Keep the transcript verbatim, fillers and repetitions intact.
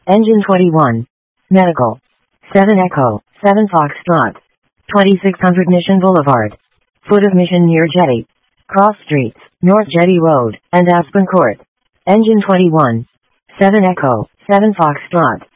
Engine twenty-one. Medical. seven Echo, seven Foxtrot. twenty-six hundred Mission Boulevard. Foot of Mission near Jetty. Cross Streets, North Jetty Road, and Aspen Court. Engine twenty-one. seven Echo, seven Foxtrot.